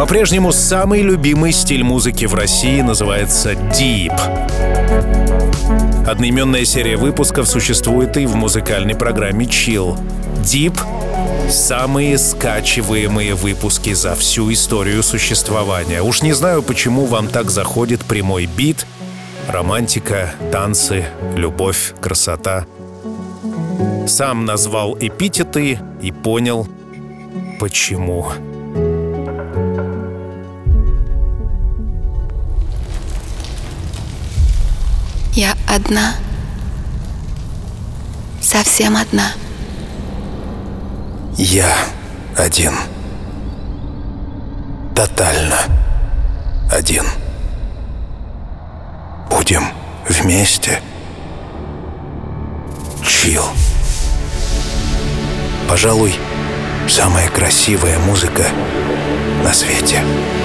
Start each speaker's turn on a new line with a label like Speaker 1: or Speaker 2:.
Speaker 1: По-прежнему самый любимый стиль музыки в России называется Deep. Одноименная серия выпусков существует и в музыкальной программе Chill. Deep — самые скачиваемые выпуски за всю историю существования. Уж не знаю, почему вам так заходит прямой бит, романтика, танцы, любовь, красота. Сам назвал эпитеты и понял, почему.
Speaker 2: Я одна, совсем одна.
Speaker 1: Я один. Тотально один. Будем вместе. Chill. Пожалуй, самая красивая музыка на свете.